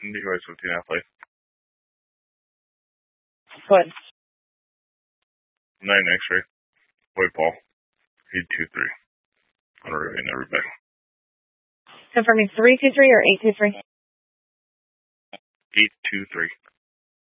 Device 15 athlete. Good. 9 X-ray. White ball. 823. On a remain everybody. Confirming 323 or 823? 823.